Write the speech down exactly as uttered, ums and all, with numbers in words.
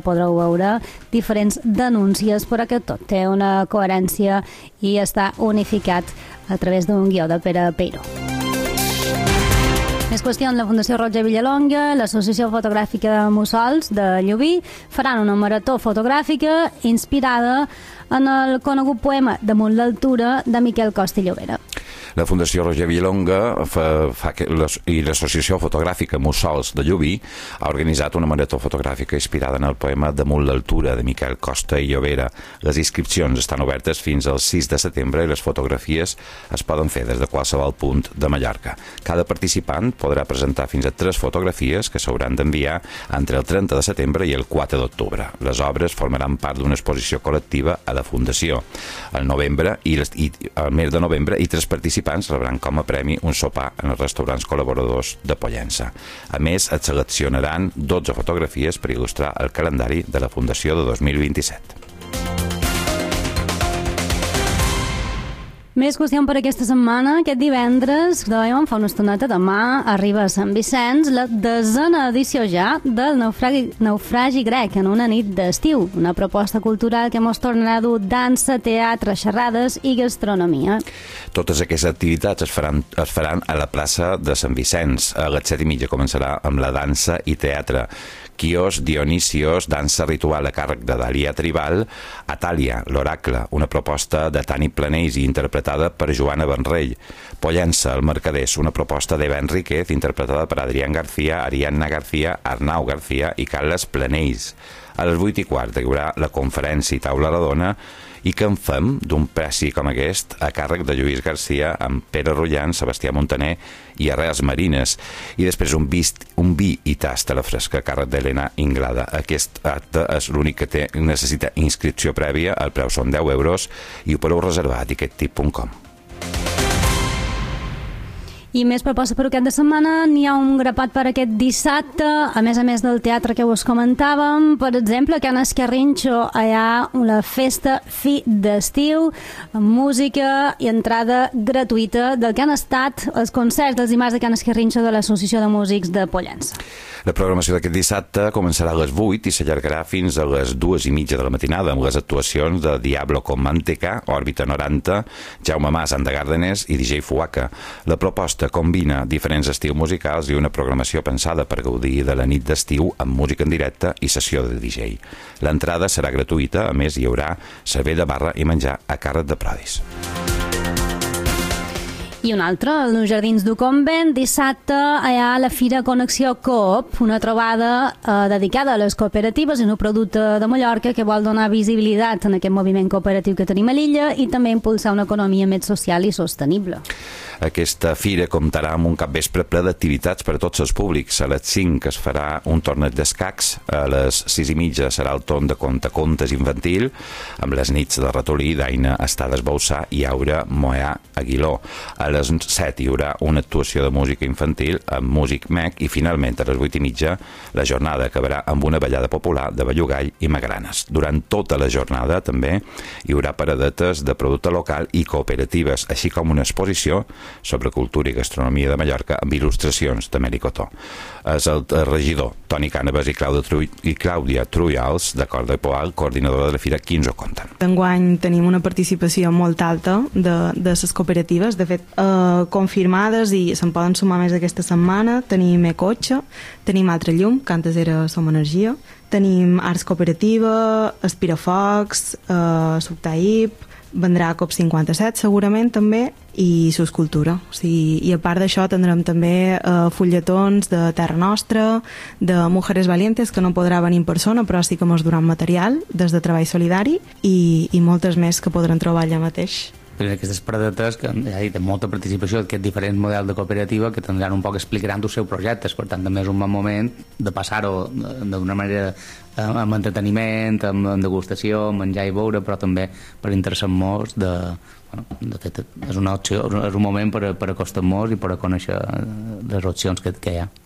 Podreu veure diferents denúncies, però que tot té una coherència i està unificat a través d'un guió de Pere Peiró. Més qüestions, la Fundació Roger Villalonga, l'Associació Fotogràfica de Mussols de Llubí faran una marató fotogràfica inspirada en el conegut poema Damunt l'altura de Miquel Costa i Llobera. La Fundació Roger Villalonga fa, fa que les, i l'Associació Fotogràfica Mussols de Llubí ha organitzat una marató fotogràfica inspirada en el poema Damunt l'altura de Miquel Costa i Llobera. Les inscripcions estan obertes fins al sis de setembre i les fotografies es poden fer des de qualsevol punt de Mallorca. Cada participant podrà presentar fins a tres fotografies que s'hauran d'enviar entre el trenta de setembre i el quatre d'octubre. Les obres formaran part d'una exposició col·lectiva a la Fundació. Al novembre i, les, i al mes de novembre i tres participants rebran com a premi un sopar en els restaurants col·laboradors de Pollença. A més, es seleccionaran dotze fotografies per il·lustrar el calendari de la Fundació de dos mil vint-i-set. Més qüestió per aquesta setmana. Aquest divendres, dèiem, fa una estoneta, demà arriba a Sant Vicenç la desena edició ja del naufragi, naufragi grec en una nit d'estiu. Una proposta cultural que mos tornarà a dur dansa, teatre, xerrades i gastronomia. Totes aquestes activitats es faran, es faran a la plaça de Sant Vicenç. A les set i mitja començarà amb la dansa i teatre. Quios Dionisios, dansa ritual a càrrec de Dalia Tribal, Atàlia, l'oracle, una proposta de Tani Planells i interpretada per Joana Benrell. Pollença, el Mercaders, una proposta d'Eva Enríquez interpretada per Adrián García, Ariadna García, Arnau García i Carles Planells. A les vuit i quart hi haurà la conferència i taula redona i que en fem d'un preci com aquest a càrrec de Lluís García amb Pere Rullant, Sebastià Montaner i Arrels Marines, i després un, vist, un vi i tast a la fresca a càrrec d'Helena Inglada. Aquest acte és l'únic que té, necessita inscripció prèvia, el preu són deu euros i ho podeu reservar a tiquettip punt com. I més propostes per aquest de setmana, n'hi ha un grapat per aquest dissabte, a més a més del teatre que us comentàvem. Per exemple, a Can Esquerrinxo hi ha una festa fi d'estiu, amb música i entrada gratuïta del que han estat els concerts dels dimarts de Can Esquerrinxo de l'Associació de Músics de Pollença. La programació d'aquest dissabte començarà a les vuit i s'allargarà fins a les dues i mitja de la matinada amb les actuacions de Diablo con Manteca, Òrbita noranta, Jaume Mas and the Gardeners i D J Fuaca. La proposta combina diferents estils musicals i una programació pensada per gaudir de la nit d'estiu amb música en directe i sessió de D J. L'entrada serà gratuïta, a més hi haurà servei de barra i menjar a càrrec de prodis. I un altre, als Jardins du Convent, dissabte hi ha la Fira Connexió Coop, una trobada eh, dedicada a les cooperatives i un producte de Mallorca que vol donar visibilitat en aquest moviment cooperatiu que tenim a l'illa i també impulsar una economia més social i sostenible. Aquesta fira comptarà amb un capvespre ple d'activitats per a tots els públics. A les cinc es farà un torneig d'escacs, a les sis i mitja serà el torn de contacontes infantil, amb les nits de ratolí d'Aina Estades Boussà i Aura Moea Aguiló. A les set hi haurà una actuació de música infantil amb Músic Mec i finalment a les vuit i mitja la jornada acabarà amb una ballada popular de Bellugall i Magranes. Durant tota la jornada també hi haurà paradetes de producte local i cooperatives, així com una exposició sobre cultura i gastronomia de Mallorca amb il·lustracions de Meli Cotó. És el regidor Toni Cànovas i Clàudia, Tru i Clàudia Trujals de Corda i Poal, coordinadora de la fira, qui ens ho conten. Enguany tenim una participació molt alta de, de les cooperatives, de fet eh, confirmades, i se'n poden sumar més aquesta setmana. Tenim Ecotxe, tenim Altre Llum, que antes era Som Energia, tenim Arts Cooperativa, Espirafocs, eh, Subtaip, vendrà COP cinquanta-set segurament també, i Suscultura. O sigui, i a part d'això tindrem també eh, fulletons de Terra Nostra, de Mujeres Valientes, que no podrà venir en persona però sí que mos duran material des de Treball Solidari, i, i moltes més que podran trobar allà mateix. Aquestes paradetes que ja he dit, molta participació d'aquest diferent model de cooperativa que tindran un poc explicaran els seus projectes, per tant també és un bon moment de passar-ho d'una manera amb entreteniment, amb degustació, amb menjar i beure, però també per interessar-nos de, bueno, de fet és una opció, és un moment per, per acostar-nos i per a conèixer les opcions que, que hi ha.